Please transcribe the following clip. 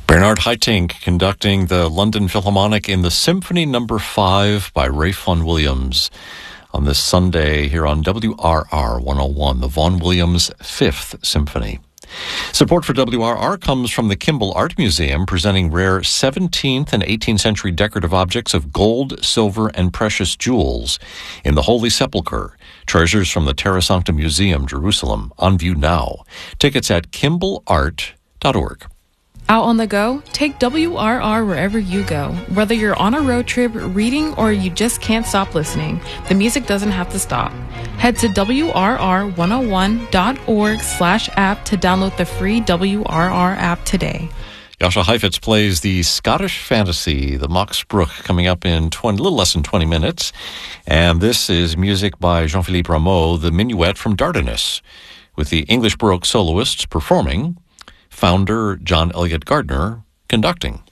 Bernard Haitink conducting the London Philharmonic in the Symphony No. 5 by Ralph Vaughan Williams on this Sunday here on WRR 101, the Vaughan Williams 5th Symphony. Support for WRR comes from the Kimball Art Museum, presenting rare 17th and 18th century decorative objects of gold, silver, and precious jewels in the Holy Sepulchre. Treasures from the Terra Sancta Museum, Jerusalem, on view now. Tickets at kimballart.org. Out on the go? Take WRR wherever you go. Whether you're on a road trip, reading, or you just can't stop listening, the music doesn't have to stop. Head to WRR101.org/app to download the free WRR app today. Jascha Heifetz plays the Scottish Fantasy, the Max Bruch, coming up in a little less than 20 minutes. And this is music by Jean-Philippe Rameau, the Minuet from Dardanus, with the English Baroque soloists performing, founder John Elliott Gardner conducting.